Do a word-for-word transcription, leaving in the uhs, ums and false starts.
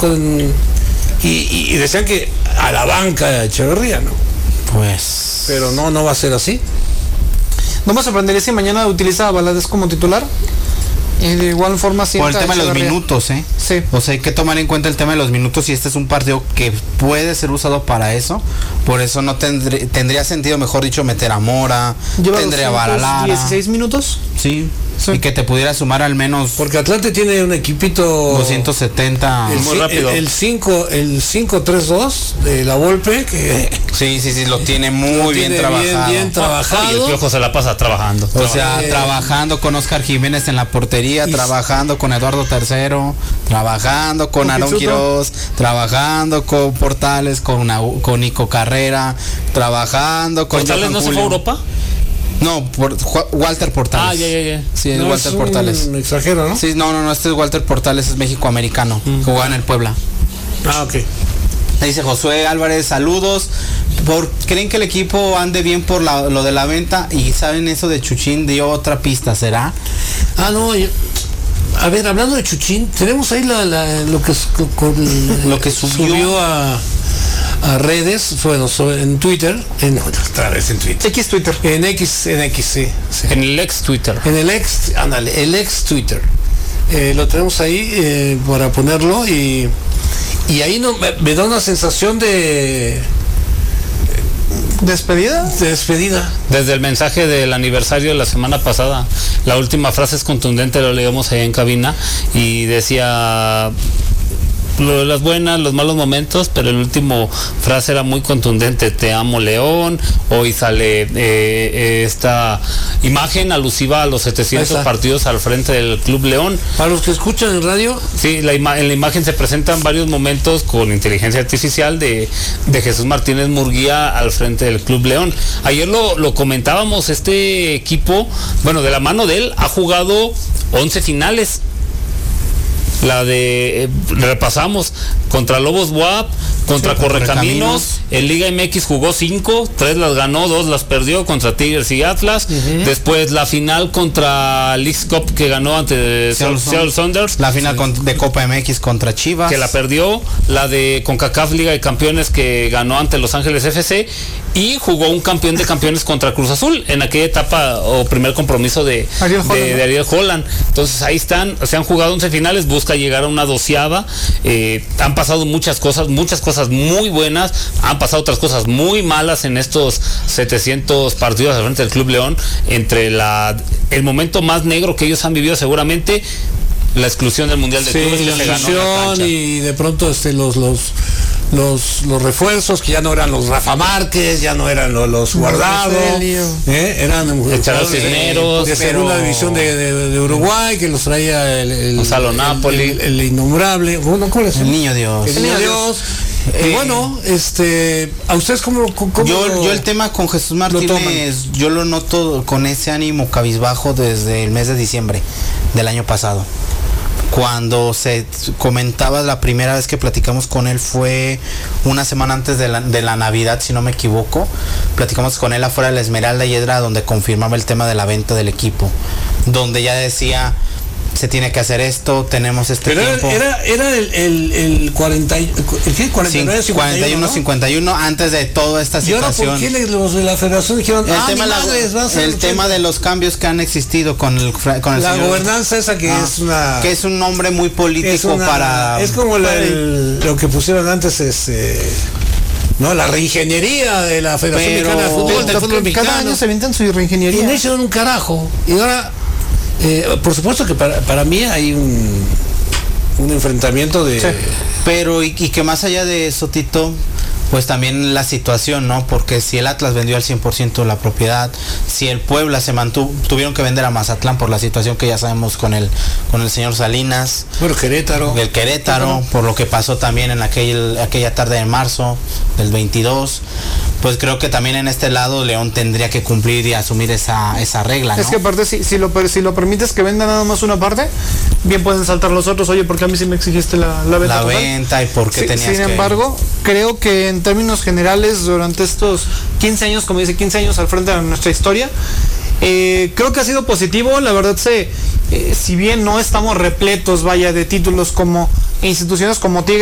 con y, y decían que a la banca Echeverría, ¿no? Pues. Pero no, no va a ser así. No me sorprendería si mañana utiliza a Valadez como titular. Y de igual forma por el tema de los minutos, ¿eh? Sí. O sea, hay que tomar en cuenta el tema de los minutos y este es un partido que puede ser usado para eso. Por eso no tendré, tendría sentido, mejor dicho, meter a Mora, tendría a Baralara. dieciséis minutos. Sí. Sí. Y que te pudiera sumar al menos. Porque Atlante tiene un equipito doscientos setenta. El, muy rápido. El cinco, el cinco tres dos de la Volpe, que sí, sí, sí, lo tiene muy lo bien tiene trabajado. Bien, bien trabajado. Y el Piojo se la pasa trabajando. O sea, eh, trabajando con Oscar Jiménez en la portería, y trabajando con Eduardo Tercero, trabajando con, con Aarón Quirós, trabajando con Portales, con, una, con Nico Carrera, trabajando con ¿Portales no se fue a Europa? No, por, Walter Portales. Ah, ya, ya, ya. Sí, es no, Walter es Portales. Un extranjero, ¿no? Sí, no, no, no, este es Walter Portales, es México-americano. Mm. Jugaba en el Puebla. Ah, ok. Dice Josué Álvarez, saludos. Por, ¿Creen que el equipo ande bien por la, lo de la venta? Y saben eso de Chuchín, dio otra pista, ¿será? Ah, no, yo, a ver, hablando de Chuchín, tenemos ahí la, la, lo que con, lo que subió, subió a a redes, bueno, en Twitter, en otra vez en Twitter. X Twitter. En X, en X, sí, sí. En el ex Twitter. En el ex, ándale, el ex Twitter. Eh, lo tenemos ahí eh, para ponerlo y, y ahí no, me, me da una sensación de... ¿Despedida? De despedida. Desde el mensaje del aniversario de la semana pasada, la última frase es contundente, lo leíamos ahí en cabina y decía... las buenas, los malos momentos, pero el último frase era muy contundente: te amo, León. Hoy sale eh, esta imagen alusiva a los setecientos partidos al frente del Club León. Para los que escuchan en radio, sí, la ima en la imagen se presentan varios momentos con inteligencia artificial de, de Jesús Martínez Murguía al frente del Club León. Ayer lo, lo comentábamos, este equipo, bueno, de la mano de él, ha jugado once finales. La de, eh, repasamos, contra Lobos B U A P, contra sí, Correcaminos, en Liga M X jugó cinco, tres las ganó, dos las perdió contra Tigres y Atlas. Uh-huh. Después la final contra Leagues Cup que ganó ante Seattle Sounders. La final sí. de Copa M X contra Chivas, que la perdió. La de CONCACAF Liga de Campeones que ganó ante Los Ángeles F C. Y jugó un campeón de campeones contra Cruz Azul en aquella etapa o primer compromiso de Ariel Holland. De, de Ariel Holland. Entonces ahí están, se han jugado once finales, busca llegar a una doceava. Eh, han pasado muchas cosas, muchas cosas muy buenas, han pasado otras cosas muy malas en estos setecientos partidos al frente del Club León. Entre la el momento más negro que ellos han vivido seguramente, la exclusión del Mundial de sí, Clubes, la que se ganó exclusión y de pronto este los los Los, los refuerzos que ya no eran los Rafa Márquez, ya no eran los, los Guardado, ¿eh? Eran Charles Cisneros, de segunda división de, de, de Uruguay, que los traía el, el Gonzalo Napoli, el, el, el innombrable, bueno, ¿cómo es? El Niño Dios. El Niño Dios. Eh, y bueno, este, ¿a ustedes cómo, cómo yo, lo, yo el tema con Jesús Martínez, yo lo noto con ese ánimo cabizbajo desde el mes de diciembre del año pasado. Cuando se comentaba la primera vez que platicamos con él fue una semana antes de la, de la Navidad, si no me equivoco. Platicamos con él afuera de la Esmeralda y era donde confirmaba el tema de la venta del equipo, donde ya decía: se tiene que hacer esto, tenemos este Pero tiempo. Era, era el, el, el cuarenta, el cuarenta y nueve, cuarenta y uno, ¿no? cincuenta y uno antes de toda esta situación. ¿Y ahora por qué los de la federación dijeron, el ah, tema, la, madres, va a ser el tema de los cambios que han existido con el, con el la señor, gobernanza esa que ah, es una... que es un nombre muy político una, para... Es como la, el, lo que pusieron antes, es... Eh, no, la reingeniería de la Federación Pero, Mexicana de Fútbol, del fútbol mexicano. Cada año se inventan su reingeniería. Y no hicieron un carajo. Y ahora... Eh, por supuesto que para, para mí hay un, un enfrentamiento de... Sí. Pero y, y que más allá de eso, Tito, pues también la situación, ¿no? Porque si el Atlas vendió al cien por ciento la propiedad, si el Puebla se mantuvo, tuvieron que vender a Mazatlán por la situación que ya sabemos con el con el señor Salinas. Bueno, Querétaro. Del Querétaro, uh-huh. por lo que pasó también en aquel, aquella tarde de marzo del veintidós. Pues creo que también en este lado León tendría que cumplir y asumir esa, esa regla, ¿no? Es que aparte si, si, lo, si lo permites que venda nada más una parte, bien pueden saltar los otros. Oye, porque a mí sí me exigiste la, la venta La total. venta y por qué sí, tenías sin que... Sin embargo, creo que en términos generales durante estos quince años, como dice, quince años al frente de nuestra historia, eh, creo que ha sido positivo. La verdad, se, eh, si bien no estamos repletos, vaya, de títulos como instituciones como Tigres,